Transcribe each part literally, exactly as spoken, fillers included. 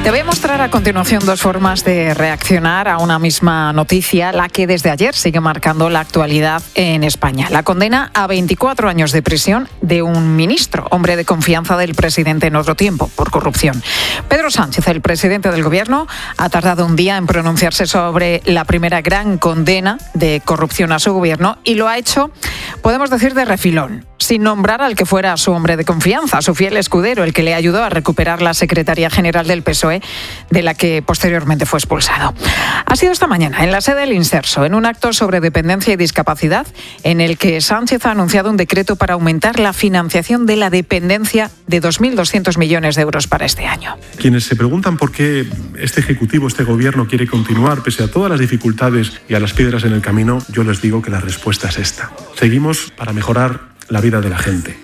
Te voy a mostrar a continuación dos formas de reaccionar a una misma noticia, la que desde ayer sigue marcando la actualidad en España. La condena a veinticuatro años de prisión de un ministro, hombre de confianza del presidente en otro tiempo, por corrupción. Pedro Sánchez, el presidente del Gobierno, ha tardado un día en pronunciarse sobre la primera gran condena de corrupción a su gobierno y lo ha hecho, podemos decir, de refilón, sin nombrar al que fuera su hombre de confianza, su fiel escudero, el que le ayudó a recuperar la Secretaría General del P S O E, de la que posteriormente fue expulsado. Ha sido esta mañana en la sede del Inserso, en un acto sobre dependencia y discapacidad, en el que Sánchez ha anunciado un decreto para aumentar la financiación de la dependencia de dos mil doscientos millones de euros para este año. Quienes se preguntan por qué este Ejecutivo, este Gobierno quiere continuar pese a todas las dificultades y a las piedras en el camino, yo les digo que la respuesta es esta. Seguimos para mejorar la vida de la gente.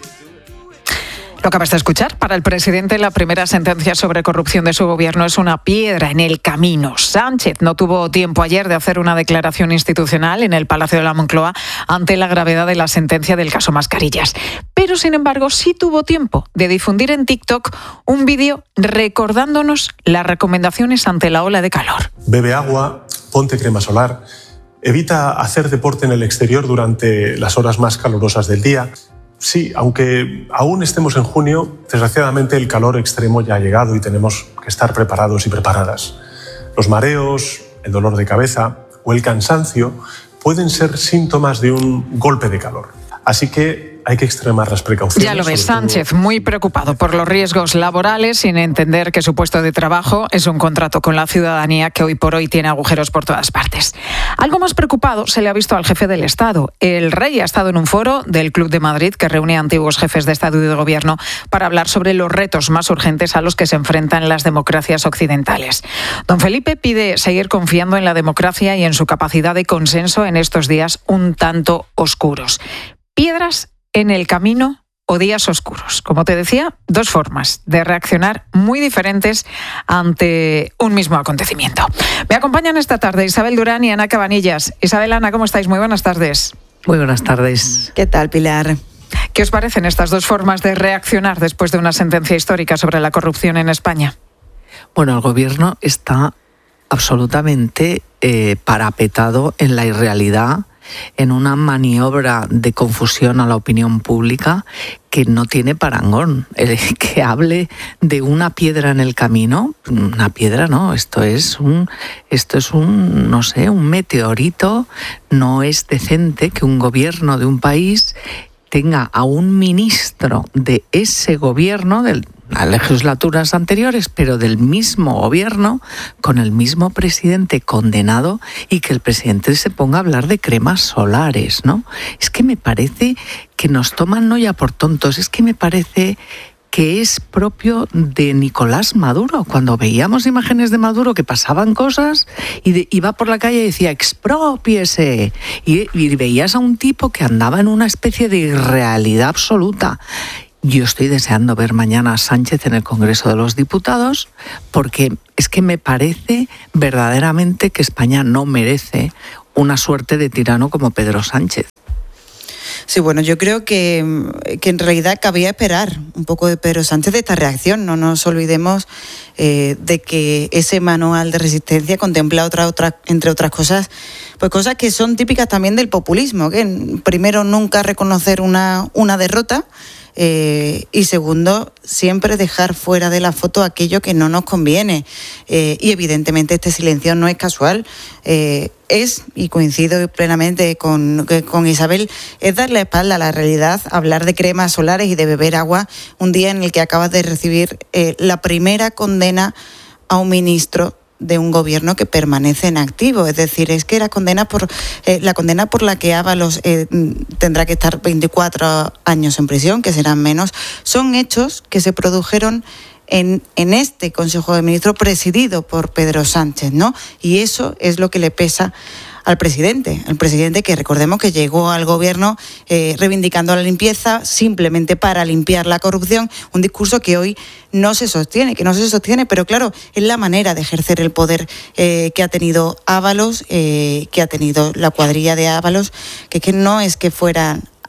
Lo acabas de escuchar. Para el presidente, la primera sentencia sobre corrupción de su gobierno es una piedra en el camino. Sánchez no tuvo tiempo ayer de hacer una declaración institucional en el Palacio de la Moncloa ante la gravedad de la sentencia del caso Mascarillas. Pero, sin embargo, sí tuvo tiempo de difundir en TikTok un vídeo recordándonos las recomendaciones ante la ola de calor. Bebe agua, ponte crema solar, evita hacer deporte en el exterior durante las horas más calurosas del día. Sí, aunque aún estemos en junio, desgraciadamente el calor extremo ya ha llegado y tenemos que estar preparados y preparadas. Los mareos, el dolor de cabeza o el cansancio pueden ser síntomas de un golpe de calor. Así que hay que extremar las precauciones. Ya lo ves, Sánchez, muy preocupado por los riesgos laborales, sin entender que su puesto de trabajo es un contrato con la ciudadanía que hoy por hoy tiene agujeros por todas partes. Algo más preocupado se le ha visto al jefe del Estado. El rey ha estado en un foro del Club de Madrid que reúne a antiguos jefes de Estado y de Gobierno para hablar sobre los retos más urgentes a los que se enfrentan las democracias occidentales. Don Felipe pide seguir confiando en la democracia y en su capacidad de consenso en estos días un tanto oscuros. Piedras en el camino o días oscuros. Como te decía, dos formas de reaccionar muy diferentes ante un mismo acontecimiento. Me acompañan esta tarde Isabel Durán y Ana Cabanillas. Isabel, Ana, ¿cómo estáis? Muy buenas tardes. Muy buenas tardes. ¿Qué tal, Pilar? ¿Qué os parecen estas dos formas de reaccionar después de una sentencia histórica sobre la corrupción en España? Bueno, el Gobierno está absolutamente eh, parapetado en la irrealidad, en una maniobra de confusión a la opinión pública que no tiene parangón. El que hable de una piedra en el camino, una piedra no, esto es un, esto es un, no sé, un meteorito. No es decente que un gobierno de un país tenga a un ministro de ese gobierno, de las legislaturas anteriores, pero del mismo gobierno, con el mismo presidente condenado, y que el presidente se ponga a hablar de cremas solares, ¿no? Es que me parece que nos toman no ya por tontos, es que me parece que es propio de Nicolás Maduro. Cuando veíamos imágenes de Maduro que pasaban cosas y de, iba por la calle y decía expropiese, y, y veías a un tipo que andaba en una especie de irrealidad absoluta. Yo estoy deseando ver mañana a Sánchez en el Congreso de los Diputados, porque es que me parece verdaderamente que España no merece una suerte de tirano como Pedro Sánchez. Sí, bueno, yo creo que, que en realidad cabía esperar un poco de Pedro Sánchez de esta reacción. No nos olvidemos eh, de que ese manual de resistencia contempla, otra, otra, entre otras cosas, pues cosas que son típicas también del populismo, que primero, nunca reconocer una, una derrota, Eh, y segundo, siempre dejar fuera de la foto aquello que no nos conviene. Eh, y evidentemente este silencio no es casual. Eh, es, y coincido plenamente con, con Isabel, es darle espalda a la realidad, hablar de cremas solares y de beber agua un día en el que acabas de recibir eh, la primera condena a un ministro de un gobierno que permanece en activo. Es decir, es que la condena por eh, la condena por la que Ábalos eh, tendrá que estar veinticuatro años en prisión, que serán menos, son hechos que se produjeron en, en este Consejo de Ministros presidido por Pedro Sánchez, ¿no? Y eso es lo que le pesa al presidente, el presidente que recordemos que llegó al gobierno eh, reivindicando la limpieza simplemente para limpiar la corrupción, un discurso que hoy no se sostiene, que no se sostiene, pero claro, es la manera de ejercer el poder eh, que ha tenido Ábalos, eh, que ha tenido la cuadrilla de Ábalos, que, que no es que fueran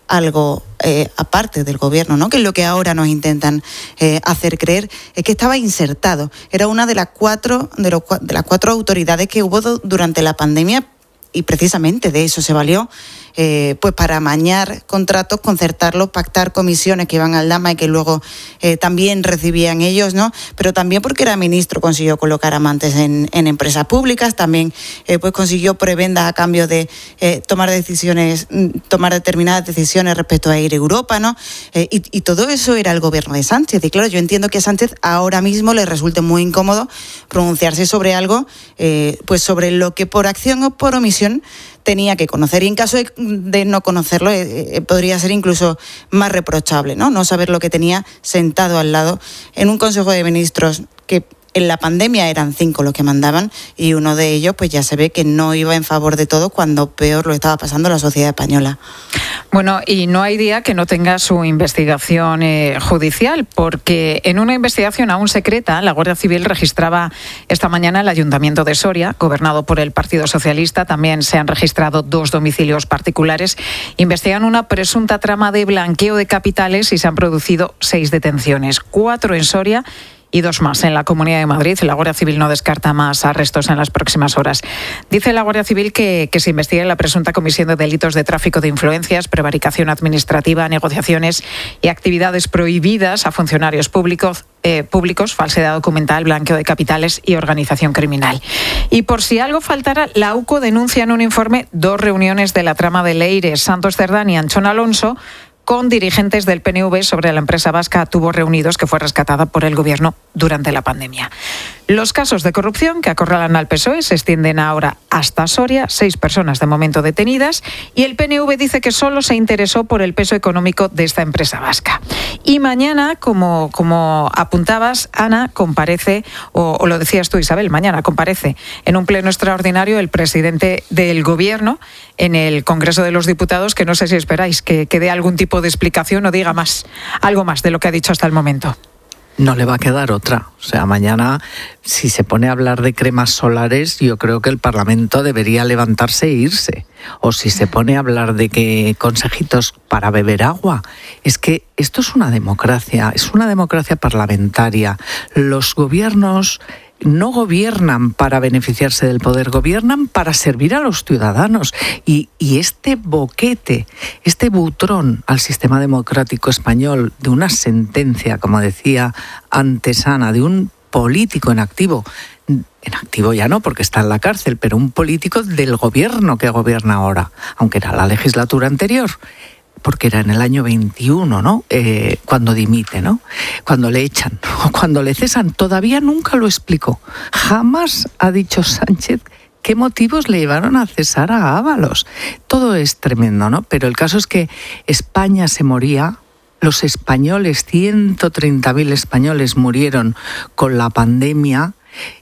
algo eh, aparte del gobierno, ¿no? Que es lo que ahora nos intentan eh, hacer creer, es que estaba insertado. Era una de las cuatro, de, los, de las cuatro autoridades que hubo do, durante la pandemia, y precisamente de eso se valió, eh, pues para amañar contratos, concertarlos, pactar comisiones que iban al Aldama y que luego eh, también recibían ellos, ¿no? Pero también porque era ministro consiguió colocar amantes en, en empresas públicas, también eh, pues consiguió prebendas a cambio de eh, tomar decisiones, tomar determinadas decisiones respecto a ir a Europa, ¿no? Eh, y, y todo eso era el gobierno de Sánchez. Y claro, yo entiendo que a Sánchez ahora mismo le resulte muy incómodo pronunciarse sobre algo, eh, pues sobre lo que por acción o por omisión tenía que conocer, y en caso de, de no conocerlo eh, eh, podría ser incluso más reprochable, ¿no? No saber lo que tenía sentado al lado en un Consejo de Ministros que en la pandemia eran cinco los que mandaban, y uno de ellos pues ya se ve que no iba en favor de todo cuando peor lo estaba pasando la sociedad española. Bueno, y no hay día que no tenga su investigación eh, judicial, porque en una investigación aún secreta, la Guardia Civil registraba esta mañana el Ayuntamiento de Soria, gobernado por el Partido Socialista. También se han registrado dos domicilios particulares. Investigan una presunta trama de blanqueo de capitales y se han producido seis detenciones, cuatro en Soria y dos más en la Comunidad de Madrid. La Guardia Civil no descarta más arrestos en las próximas horas. Dice la Guardia Civil que, que se investigue la presunta comisión de delitos de tráfico de influencias, prevaricación administrativa, negociaciones y actividades prohibidas a funcionarios públicos, eh, públicos, falsedad documental, blanqueo de capitales y organización criminal. Y por si algo faltara, la UCO denuncia en un informe dos reuniones de la trama de Leire, Santos Cerdán y Anchón Alonso con dirigentes del P N V sobre la empresa vasca Tubos Reunidos, que fue rescatada por el Gobierno durante la pandemia. Los casos de corrupción que acorralan al P S O E se extienden ahora hasta Soria, seis personas de momento detenidas, y el P N V dice que solo se interesó por el peso económico de esta empresa vasca. Y mañana, como, como apuntabas, Ana, comparece, o, o lo decías tú, Isabel, mañana comparece en un pleno extraordinario el presidente del Gobierno en el Congreso de los Diputados, que no sé si esperáis que, que dé algún tipo de explicación o diga más, algo más de lo que ha dicho hasta el momento. No le va a quedar otra. O sea, mañana, si se pone a hablar de cremas solares, yo creo que el Parlamento debería levantarse e irse. O si se pone a hablar de que consejitos para beber agua. Es que esto es una democracia, es una democracia parlamentaria. Los gobiernos no gobiernan para beneficiarse del poder, gobiernan para servir a los ciudadanos. Y, y este boquete, este butrón al sistema democrático español de una sentencia, como decía antes Ana, de un político en activo, en activo ya no porque está en la cárcel, pero un político del gobierno que gobierna ahora, aunque era la legislatura anterior, porque era en el año veintiuno, ¿no? Eh, cuando dimite, ¿no? Cuando le echan o cuando le cesan. Todavía nunca lo explicó. Jamás ha dicho Sánchez qué motivos le llevaron a cesar a Ábalos. Todo es tremendo, ¿no? Pero el caso es que España se moría. Los españoles, ciento treinta mil españoles murieron con la pandemia,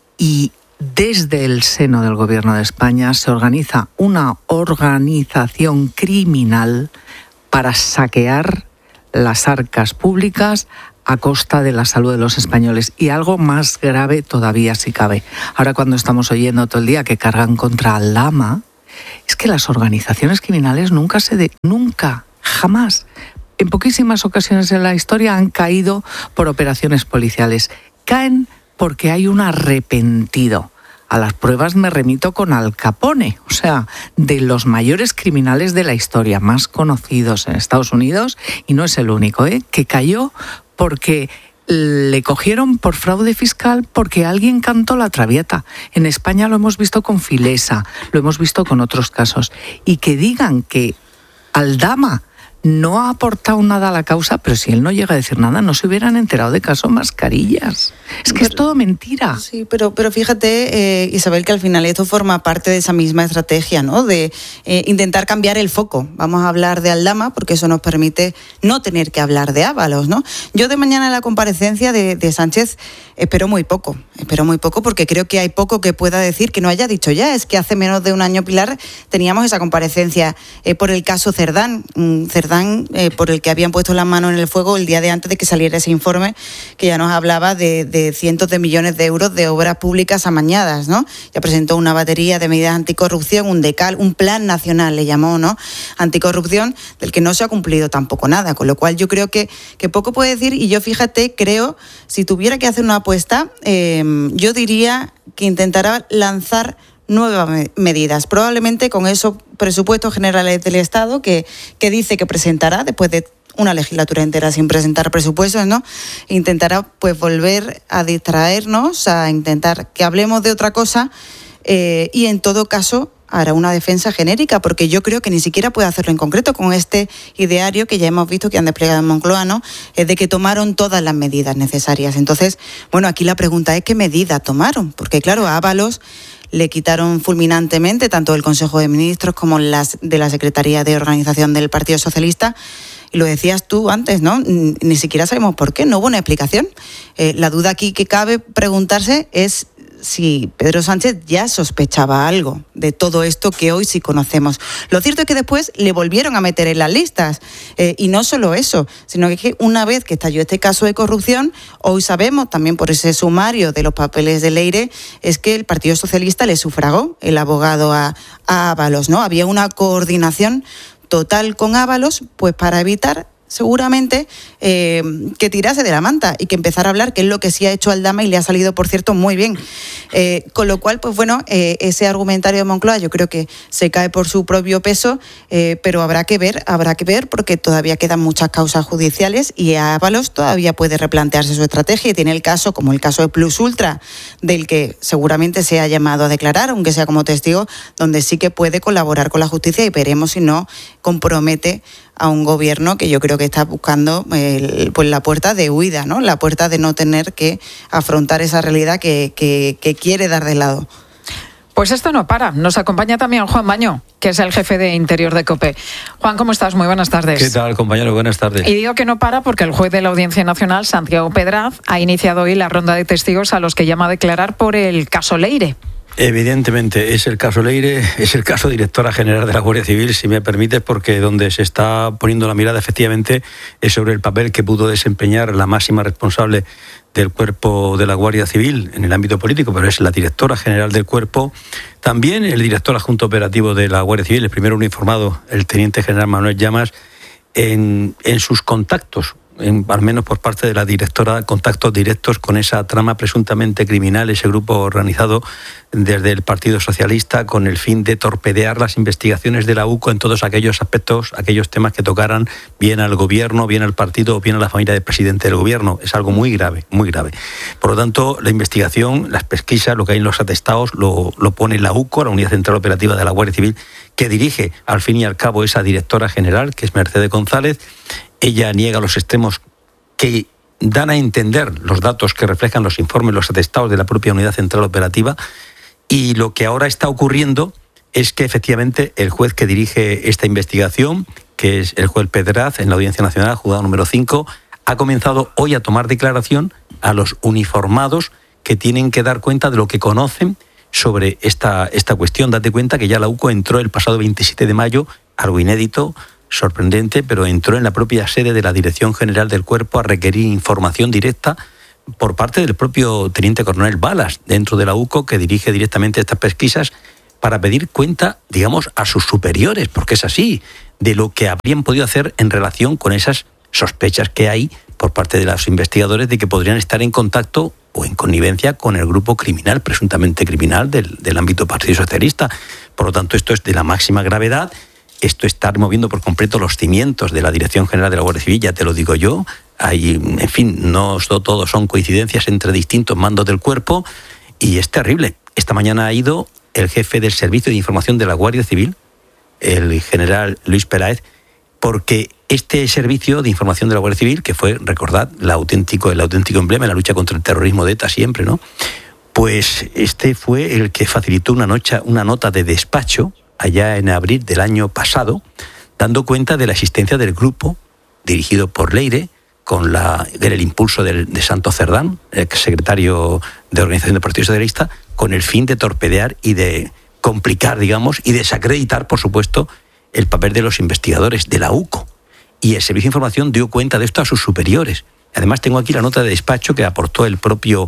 y desde el seno del Gobierno de España se organiza una organización criminal para saquear las arcas públicas a costa de la salud de los españoles. Y algo más grave todavía, si cabe. Ahora, cuando estamos oyendo todo el día que cargan contra Aldama, es que las organizaciones criminales nunca se de, nunca, jamás, en poquísimas ocasiones en la historia han caído por operaciones policiales. Caen porque hay un arrepentido. A las pruebas me remito con Al Capone, o sea, de los mayores criminales de la historia, más conocidos en Estados Unidos, y no es el único, ¿eh? Que cayó porque le cogieron por fraude fiscal porque alguien cantó la Traviata. En España lo hemos visto con Filesa, lo hemos visto con otros casos. Y que digan que Aldama no ha aportado nada a la causa, pero si él no llega a decir nada, no se hubieran enterado de caso Mascarillas. Es que pero, es todo mentira. Sí, pero, pero fíjate, eh, Isabel, que al final esto forma parte de esa misma estrategia, ¿no? De eh, intentar cambiar el foco. Vamos a hablar de Aldama porque eso nos permite no tener que hablar de Ábalos, ¿no? Yo de mañana en la comparecencia de, de Sánchez espero muy poco. Espero muy poco porque creo que hay poco que pueda decir que no haya dicho ya. Es que hace menos de un año, Pilar, teníamos esa comparecencia eh, por el caso Cerdán. Cerdán Cerdán, eh, por el que habían puesto las manos en el fuego el día de antes de que saliera ese informe que ya nos hablaba de, de cientos de millones de euros de obras públicas amañadas, ¿no? Ya presentó una batería de medidas anticorrupción, un decal, un plan nacional le llamó, ¿no? Anticorrupción, del que no se ha cumplido tampoco nada, con lo cual yo creo que, que poco puede decir, y yo fíjate, creo, si tuviera que hacer una apuesta, eh, yo diría que intentará lanzar nuevas me- medidas, probablemente con esos presupuestos generales del Estado que, que dice que presentará después de una legislatura entera sin presentar presupuestos, ¿no? Intentará pues volver a distraernos, a intentar que hablemos de otra cosa, eh, y en todo caso hará una defensa genérica, porque yo creo que ni siquiera puede hacerlo en concreto con este ideario que ya hemos visto que han desplegado en Moncloa, ¿no? Es de que tomaron todas las medidas necesarias. Entonces, bueno, aquí la pregunta es qué medidas tomaron, porque claro, a Ábalos le quitaron fulminantemente tanto el Consejo de Ministros como las de la Secretaría de Organización del Partido Socialista. Y lo decías tú antes, ¿no? Ni siquiera sabemos por qué, no hubo una explicación. Eh, la duda aquí que cabe preguntarse es si Pedro Sánchez ya sospechaba algo de todo esto que hoy sí conocemos. Lo cierto es que después le volvieron a meter en las listas, eh, y no solo eso, sino que una vez que estalló este caso de corrupción, hoy sabemos también por ese sumario de los papeles de Leire, es que el Partido Socialista le sufragó el abogado a, a Ábalos, ¿no? Había una coordinación total con Ábalos, pues para evitar seguramente eh, que tirase de la manta y que empezara a hablar, que es lo que sí ha hecho Aldama y le ha salido, por cierto, muy bien. Eh, con lo cual, pues bueno, eh, ese argumentario de Moncloa yo creo que se cae por su propio peso, eh, pero habrá que ver, habrá que ver porque todavía quedan muchas causas judiciales y Ábalos todavía puede replantearse su estrategia y tiene el caso, como el caso de Plus Ultra, del que seguramente se ha llamado a declarar, aunque sea como testigo, donde sí que puede colaborar con la justicia y veremos si no compromete a un gobierno que yo creo que está buscando el, pues la puerta de huida, ¿no? La puerta de no tener que afrontar esa realidad que, que, que quiere dar de lado. Pues esto no para. Nos acompaña también Juan Baño, que es el jefe de Interior de COPE. Juan, ¿cómo estás? Muy buenas tardes. ¿Qué tal, compañero? Buenas tardes. Y digo que no para porque el juez de la Audiencia Nacional, Santiago Pedraz, ha iniciado hoy la ronda de testigos a los que llama a declarar por el caso Leire. Evidentemente, es el caso Leire, es el caso directora general de la Guardia Civil, si me permites, porque donde se está poniendo la mirada efectivamente es sobre el papel que pudo desempeñar la máxima responsable del cuerpo de la Guardia Civil en el ámbito político, pero es la directora general del cuerpo. También el director adjunto operativo de la Guardia Civil, el primero uniformado, el teniente general Manuel Llamas, en, en sus contactos, En, al menos por parte de la directora, contactos directos con esa trama presuntamente criminal, ese grupo organizado desde el Partido Socialista con el fin de torpedear las investigaciones de la U C O en todos aquellos aspectos, aquellos temas que tocaran bien al gobierno, bien al partido o bien a la familia del presidente del gobierno. Es algo muy grave, muy grave. Por lo tanto, la investigación, las pesquisas, lo que hay en los atestados, lo, lo pone la U C O, la Unidad Central Operativa de la Guardia Civil, que dirige al fin y al cabo esa directora general, que es Mercedes González. Ella niega los extremos que dan a entender los datos que reflejan los informes, los atestados de la propia Unidad Central Operativa, y lo que ahora está ocurriendo es que efectivamente el juez que dirige esta investigación, que es el juez Pedraz en la Audiencia Nacional, juzgado número cinco, ha comenzado hoy a tomar declaración a los uniformados que tienen que dar cuenta de lo que conocen sobre esta, esta cuestión. Date cuenta que ya la U C O entró el pasado veintisiete de mayo, algo inédito, sorprendente, pero entró en la propia sede de la Dirección General del Cuerpo a requerir información directa por parte del propio teniente coronel Balas, dentro de la U C O, que dirige directamente estas pesquisas, para pedir cuenta, digamos, a sus superiores, porque es así, de lo que habrían podido hacer en relación con esas sospechas que hay por parte de los investigadores de que podrían estar en contacto o en connivencia con el grupo criminal, presuntamente criminal, del, del ámbito Partido Socialista. Por lo tanto, esto es de la máxima gravedad. Esto está removiendo por completo los cimientos de la Dirección General de la Guardia Civil, ya te lo digo yo. Hay, en fin, no todo son coincidencias entre distintos mandos del cuerpo y es terrible. Esta mañana ha ido el jefe del Servicio de Información de la Guardia Civil, el general Luis Peláez, porque este servicio de información de la Guardia Civil, que fue, recordad, el auténtico, el auténtico emblema en la lucha contra el terrorismo de ETA siempre, ¿no? Pues este fue el que facilitó una, noche, una nota de despacho allá en abril del año pasado, dando cuenta de la existencia del grupo dirigido por Leire, con la, del impulso de, de Santos Cerdán, ex secretario de Organización del Partido Socialista, con el fin de torpedear y de complicar, digamos, y desacreditar, por supuesto, el papel de los investigadores de la U C O. y el Servicio de Información dio cuenta de esto a sus superiores. Además, tengo aquí la nota de despacho que aportó el propio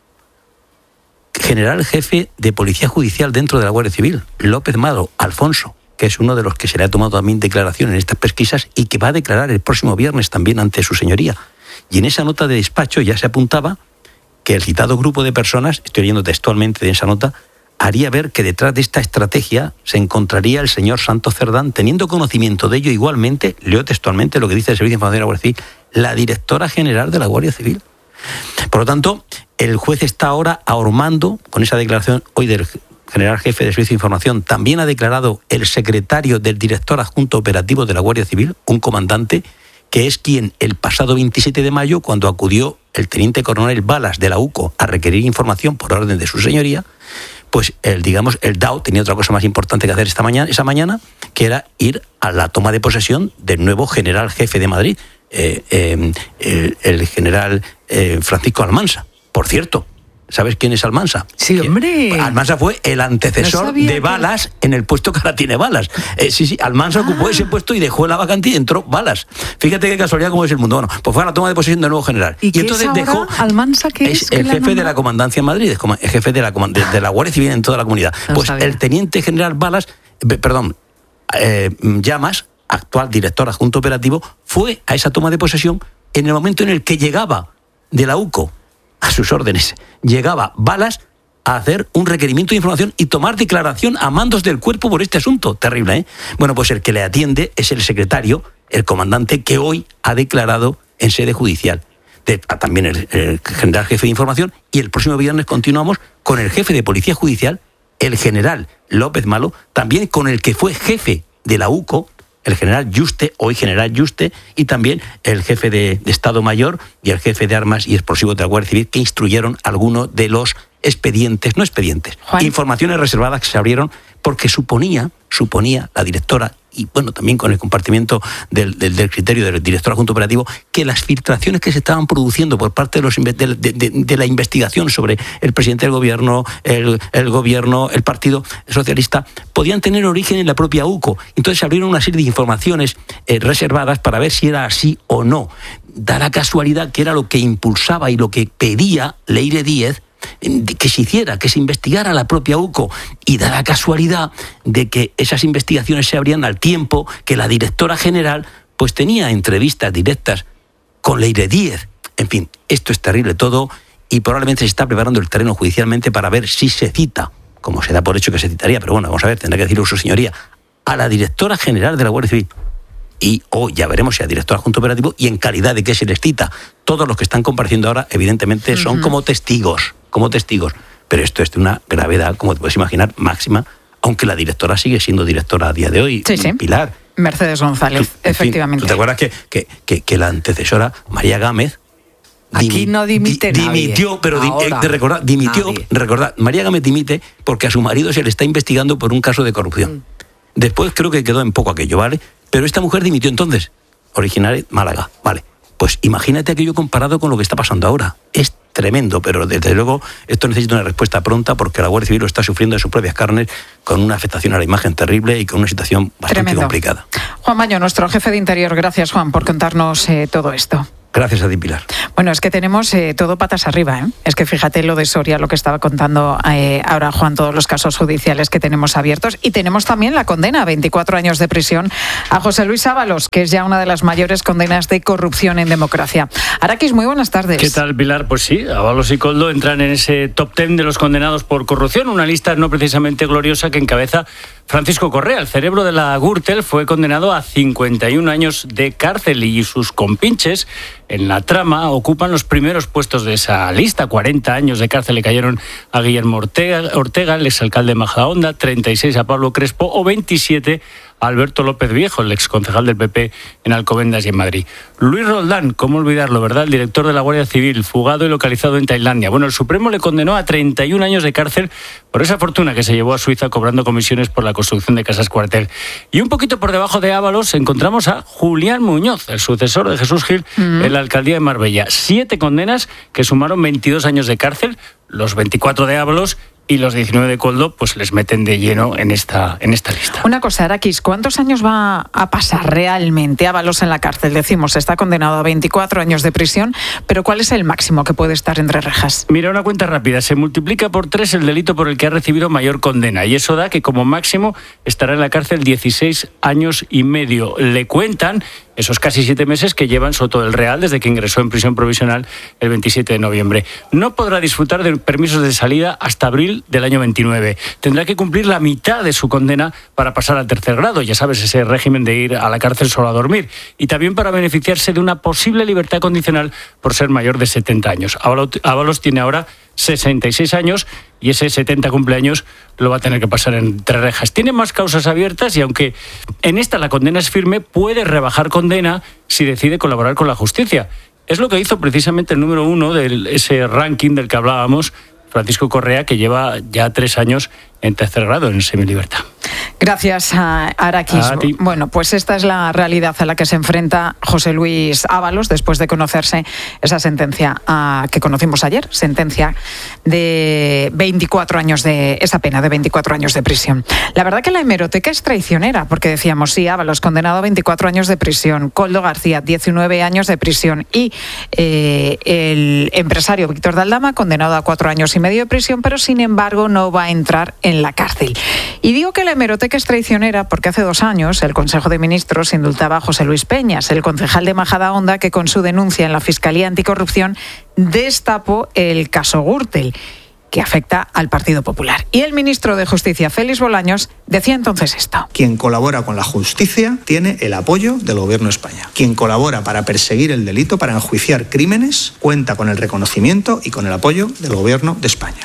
general jefe de Policía Judicial dentro de la Guardia Civil, López Malo, Alfonso, que es uno de los que se le ha tomado también declaración en estas pesquisas y que va a declarar el próximo viernes también ante su señoría. Y en esa nota de despacho ya se apuntaba que el citado grupo de personas, estoy leyendo textualmente de esa nota, haría ver que detrás de esta estrategia se encontraría el señor Santos Cerdán, teniendo conocimiento de ello igualmente, leo textualmente lo que dice el Servicio de Información de la Guardia Civil, la directora general de la Guardia Civil. Por lo tanto, el juez está ahora ahormando, con esa declaración hoy del general jefe de Servicio de Información, también ha declarado el secretario del director adjunto operativo de la Guardia Civil, un comandante, que es quien el pasado veintisiete de mayo, cuando acudió el teniente coronel Balas de la U C O a requerir información por orden de su señoría, pues el, digamos, el D A O tenía otra cosa más importante que hacer esta mañana, esa mañana, que era ir a la toma de posesión del nuevo general jefe de Madrid, eh, eh, el, el general eh, Francisco Almansa. Por cierto, ¿sabes quién es Almansa? Sí, hombre. Almansa fue el antecesor no de que... Balas en el puesto que ahora tiene Balas. Eh, sí, sí, Almansa ah. ocupó ese puesto y dejó la vacante y entró Balas. Fíjate qué casualidad cómo es el mundo. Bueno, pues fue a la toma de posesión del nuevo general. ¿Y, y entonces es dejó Almansa, ¿qué es? Es el jefe de la comandancia en Madrid, el jefe de la, de, de la Guardia Civil en toda la comunidad. No pues sabía. El teniente general Balas, perdón, eh, Llamas, actual director adjunto operativo, fue a esa toma de posesión en el momento en el que llegaba de la U C O a sus órdenes, llegaba Balas a hacer un requerimiento de información y tomar declaración a mandos del cuerpo por este asunto. Terrible, ¿eh? Bueno, pues el que le atiende es el secretario, el comandante, que hoy ha declarado en sede judicial. De, también el, el general jefe de información, y el próximo viernes continuamos con el jefe de Policía Judicial, el general López Malo, también con el que fue jefe de la U C O, el general Yuste, hoy general Yuste, y también el jefe de, de Estado Mayor y el jefe de Armas y Explosivos de la Guardia Civil, que instruyeron algunos de los expedientes, no expedientes, Juan. informaciones reservadas que se abrieron porque suponía, suponía la directora, y bueno, también con el compartimiento del, del, del criterio del director adjunto operativo, que las filtraciones que se estaban produciendo por parte de, los, de, de, de, de la investigación sobre el presidente del gobierno, el, el gobierno, el Partido Socialista, podían tener origen en la propia U C O. Entonces se abrieron una serie de informaciones eh, reservadas para ver si era así o no. Da la casualidad que era lo que impulsaba y lo que pedía Leire Díez, que se hiciera, que se investigara la propia U C O, y da la casualidad de que esas investigaciones se abrían al tiempo que la directora general pues tenía entrevistas directas con Leire Díez. En fin, esto es terrible todo, y probablemente se está preparando el terreno judicialmente para ver si se cita, como se da por hecho que se citaría, pero bueno, vamos a ver, tendrá que decirlo su señoría, a la directora general de la Guardia Civil. Y hoy oh, ya veremos si a director adjunto operativo, y en calidad de que se les cita. Todos los que están compareciendo ahora, evidentemente, son uh-huh. como testigos, como testigos. Pero esto es de una gravedad, como te puedes imaginar, máxima, aunque la directora sigue siendo directora a día de hoy, sí, sí. Pilar. Mercedes González, tú, efectivamente. Fin, ¿tú te acuerdas que, que, que, que la antecesora, María Gámez, Aquí no dimite di, nadie. Dimitió, pero Ahora, de recordar, dimitió, nadie. recordad, María Gámez dimite porque a su marido se le está investigando por un caso de corrupción. Mm. Después creo que quedó en poco aquello, ¿vale? Pero esta mujer dimitió entonces, originaria Málaga, ¿vale? Pues imagínate aquello comparado con lo que está pasando ahora. Es tremendo, pero desde luego esto necesita una respuesta pronta, porque la Guardia Civil lo está sufriendo en sus propias carnes, con una afectación a la imagen terrible y con una situación bastante tremendo. complicada. Juan Maño, nuestro jefe de Interior. Gracias, Juan, por contarnos eh, todo esto. Gracias a ti, Pilar. Bueno, es que tenemos eh, todo patas arriba, ¿eh? Es que fíjate lo de Soria, lo que estaba contando eh, ahora Juan, todos los casos judiciales que tenemos abiertos. Y tenemos también la condena, veinticuatro años de prisión, a José Luis Ábalos, que es ya una de las mayores condenas de corrupción en democracia. Araquis, muy buenas tardes. ¿Qué tal, Pilar? Pues sí, Ábalos y Koldo entran en ese top ten de los condenados por corrupción, una lista no precisamente gloriosa que encabeza Francisco Correa. El cerebro de la Gürtel fue condenado a cincuenta y un años de cárcel, y sus compinches en la trama ocupan los primeros puestos de esa lista. cuarenta años de cárcel le cayeron a Guillermo Ortega, Ortega el exalcalde de Majadahonda, treinta y seis a Pablo Crespo o veintisiete a Alberto López Viejo, el exconcejal del P P en Alcobendas y en Madrid. Luis Roldán, cómo olvidarlo, ¿verdad? El director de la Guardia Civil, fugado y localizado en Tailandia. Bueno, el Supremo le condenó a treinta y un años de cárcel por esa fortuna que se llevó a Suiza cobrando comisiones por la construcción de casas cuartel. Y un poquito por debajo de Ábalos encontramos a Julián Muñoz, el sucesor de Jesús Gil mm. en la alcaldía de Marbella. Siete condenas que sumaron veintidós años de cárcel, los veinticuatro de Ábalos y los diecinueve de Koldo pues les meten de lleno en esta, en esta lista. Una cosa, Araquis, ¿cuántos años va a pasar realmente Ábalos en la cárcel? Decimos, está condenado a veinticuatro años de prisión, pero ¿cuál es el máximo que puede estar entre rejas? Mira, una cuenta rápida, se multiplica por tres el delito por el que ha recibido mayor condena, y eso da que como máximo estará en la cárcel dieciséis años y medio. Le cuentan esos casi siete meses que lleva en Soto del Real desde que ingresó en prisión provisional el veintisiete de noviembre. No podrá disfrutar de permisos de salida hasta abril del año veintinueve. Tendrá que cumplir la mitad de su condena para pasar al tercer grado, ya sabes, ese régimen de ir a la cárcel solo a dormir, y también para beneficiarse de una posible libertad condicional por ser mayor de setenta años. Ábalos tiene ahora sesenta y seis años y ese setenta cumpleaños lo va a tener que pasar entre rejas. Tiene más causas abiertas y aunque en esta la condena es firme, puede rebajar condena si decide colaborar con la justicia. Es lo que hizo precisamente el número uno de ese ranking del que hablábamos, Francisco Correa, que lleva ya tres años en tercer grado en semilibertad. Gracias a Araquis. Bueno, pues esta es la realidad a la que se enfrenta José Luis Ábalos después de conocerse esa sentencia uh, que conocimos ayer, sentencia de veinticuatro años de esa pena de veinticuatro años de prisión. La verdad que la hemeroteca es traicionera, porque decíamos, sí, Ábalos condenado a veinticuatro años de prisión, Koldo García diecinueve años de prisión y eh, el empresario Víctor de Aldama condenado a cuatro años y medio de prisión, pero sin embargo no va a entrar en la cárcel. Y digo que la hemeroteca es traicionera porque hace dos años el Consejo de Ministros indultaba a José Luis Peñas, el concejal de Majadahonda, que con su denuncia en la Fiscalía Anticorrupción destapó el caso Gürtel, que afecta al Partido Popular. Y el ministro de Justicia, Félix Bolaños, decía entonces esto. Quien colabora con la justicia tiene el apoyo del Gobierno de España. Quien colabora para perseguir el delito, para enjuiciar crímenes, cuenta con el reconocimiento y con el apoyo del Gobierno de España.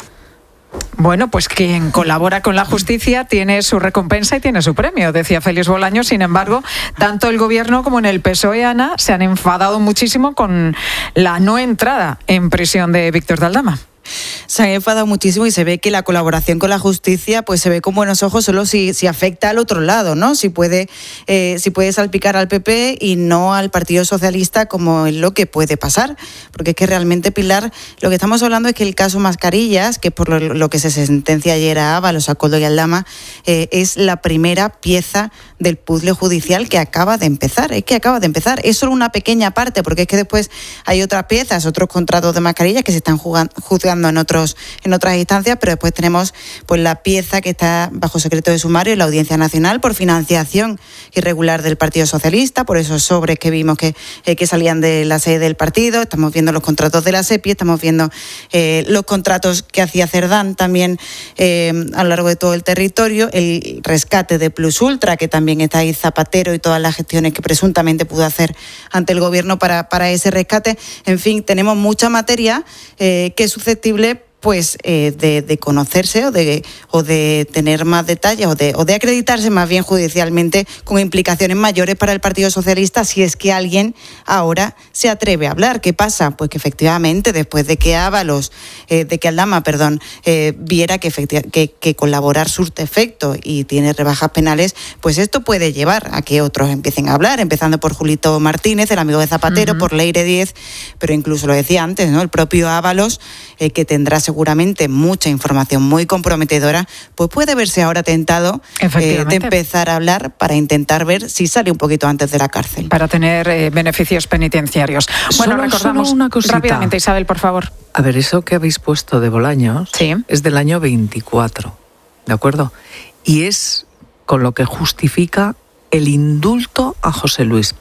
Bueno, pues quien colabora con la justicia tiene su recompensa y tiene su premio, decía Félix Bolaños. Sin embargo, tanto el Gobierno como en el P S O E, Ana, se han enfadado muchísimo con la no entrada en prisión de Víctor de Aldama. Se han enfadado muchísimo y se ve que la colaboración con la justicia pues se ve con buenos ojos solo si, si afecta al otro lado, ¿no? Si puede, eh, si puede salpicar al P P y no al Partido Socialista, como es lo que puede pasar. Porque es que realmente, Pilar, lo que estamos hablando es que el caso Mascarillas, que por lo, lo que se sentencia ayer a Ábalos, a Koldo y a Aldama, eh, es la primera pieza del puzzle judicial que acaba de empezar. Es que acaba de empezar. Es solo una pequeña parte, porque es que después hay otras piezas, otros contratos de mascarillas que se están jugando, juzgando en otros en otras instancias, pero después tenemos pues la pieza que está bajo secreto de sumario en la Audiencia Nacional por financiación irregular del Partido Socialista, por esos sobres que vimos que, eh, que salían de la sede del partido. Estamos viendo los contratos de la SEPI, estamos viendo eh, los contratos que hacía Cerdán también eh, a lo largo de todo el territorio, el rescate de Plus Ultra, que también está ahí Zapatero y todas las gestiones que presuntamente pudo hacer ante el Gobierno para, para ese rescate. En fin, tenemos mucha materia eh, que es susceptible pues eh, de, de conocerse o de, o de tener más detalles o de, o de acreditarse más bien judicialmente con implicaciones mayores para el Partido Socialista si es que alguien ahora se atreve a hablar. ¿Qué pasa? Pues que efectivamente después de que Ábalos, eh, de que Aldama, perdón, eh, viera que, que, que colaborar surte efecto y tiene rebajas penales, pues esto puede llevar a que otros empiecen a hablar, empezando por Julito Martínez, el amigo de Zapatero, uh-huh. por Leire Díez, pero incluso lo decía antes, ¿no? El propio Ábalos, eh, que tendrá seguramente mucha información muy comprometedora, pues puede verse ahora tentado eh, de empezar a hablar para intentar ver si sale un poquito antes de la cárcel. Para tener eh, beneficios penitenciarios. Bueno, solo, recordamos solo una cosita. Rápidamente, Isabel, por favor. A ver, eso que habéis puesto de Bolaños sí. es del año veinticuatro, ¿de acuerdo? Y es con lo que justifica el indulto a José Luis